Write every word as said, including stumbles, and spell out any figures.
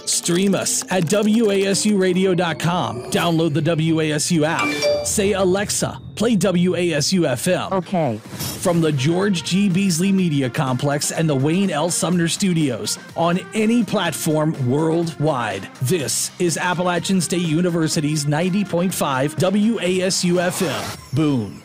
Stream us at W A S U radio dot com. Download the W A S U app. Say, Alexa, play W A S U F M. Okay. From the George G. Beasley Media Complex and the Wayne L. Sumner Studios on any platform worldwide. This is Appalachian State University's ninety point five W A S U F M. Boom.